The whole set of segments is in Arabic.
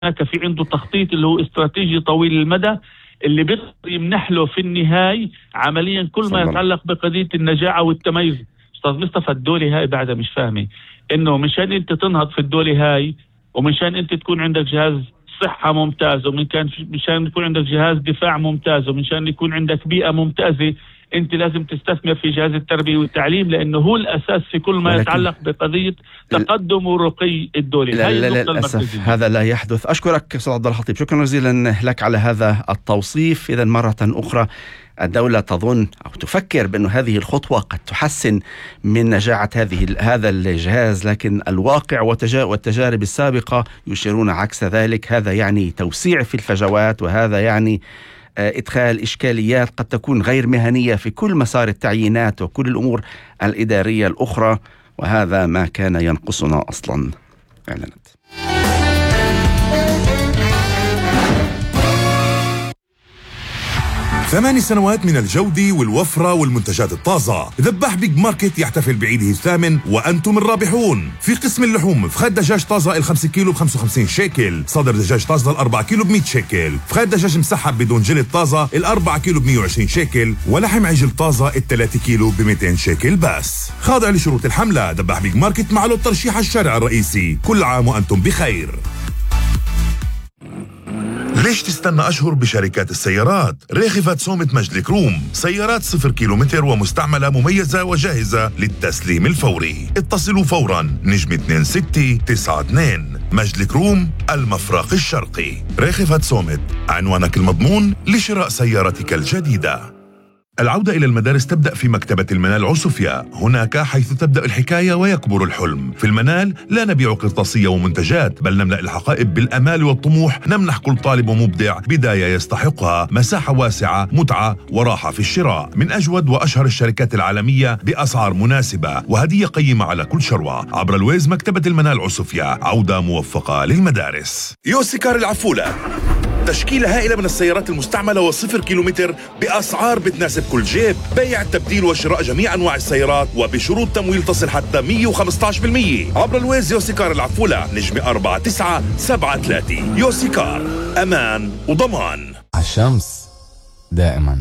هناك في عنده تخطيط اللي هو استراتيجي طويل المدى اللي بيقدر يمنح له في النهاية عمليا كل ما يتعلق بقضية النجاعة والتميز. أستاذ مصطفى، الدولة هاي بعدها مش فاهمة إنه مشان أنت تنهض في الدولة هاي، ومشان أنت تكون عندك جهاز صحة ممتاز، مشان يكون عندك جهاز دفاع ممتاز، ومشان يكون عندك بيئة ممتازة، انت لازم تستثمر في جهاز التربية والتعليم، لانه هو الاساس في كل ما يتعلق بقضية تقدم ورقي الدولة. هاي النقطة المركزية. هذا لا يحدث. اشكرك استاذ عبد الله الخطيب، شكرا جزيلا لك على هذا التوصيف. اذا مرة اخرى الدولة تظن أو تفكر بأن هذه الخطوة قد تحسن من نجاعة هذا الجهاز، لكن الواقع والتجارب السابقة يشيرون عكس ذلك. هذا يعني توسيع في الفجوات، وهذا يعني إدخال إشكاليات قد تكون غير مهنية في كل مسار التعيينات وكل الأمور الإدارية الأخرى، وهذا ما كان ينقصنا أصلا. إعلانات. 8 سنوات من الجودة والوفرة والمنتجات الطازة. ذباح بيج ماركت يحتفل بعيده الثامن وأنتم الرابحون. في قسم اللحوم فخاد دجاج طازة ال5 كيلو ب55 شيكل، صدر دجاج طازة ال4 كيلو ب100 شيكل، فخاد دجاج مسحب بدون جلد طازة ال4 كيلو ب120 شيكل، ولحم عجل طازة ال3 كيلو ب200 شيكل بس. خاضع لشروط الحملة. ذباح بيج ماركت معه الترشيح الشارع الرئيسي. كل عام وأنتم بخير. ليش تستنى أشهر بشركات السيارات؟ ريخفت سومت مجد الكروم، سيارات 0 كيلومتر ومستعملة مميزة وجاهزة للتسليم الفوري. اتصلوا فورا نجم 2692. مجد الكروم، المفرق الشرقي. ريخفت سومت، عنوانك المضمون لشراء سيارتك الجديدة. العودة إلى المدارس تبدأ في مكتبة المنال عسوفيا، هناك حيث تبدأ الحكاية ويكبر الحلم. في المنال لا نبيع قرطاسية ومنتجات، بل نملأ الحقائب بالأمال والطموح. نمنح كل طالب ومبدع بداية يستحقها، مساحة واسعة، متعة وراحة في الشراء، من أجود وأشهر الشركات العالمية بأسعار مناسبة، وهدية قيمة على كل شروة. عبر الويز مكتبة المنال عسوفيا، عودة موفقة للمدارس. يوسيكار العفولة، تشكيلة هائلة من السيارات المستعملة و0 كيلومتر بأسعار بتناسب كل جيب. بيع، تبديل وشراء جميع أنواع السيارات وبشروط تمويل تصل حتى 115%. عبر الويز يوسيكار العفولة، نجم 4973. يوسيكار، أمان وضمان. الشمس دائما.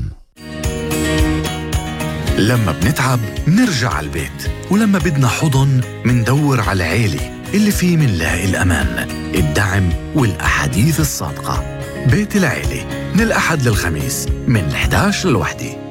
لما بنتعب نرجع على البيت، ولما بدنا حضن مندور على العيلة اللي فيه منلاقي الأمان، الدعم والأحاديث الصادقة. بيت العيلة من الأحد للخميس من 11 ل1.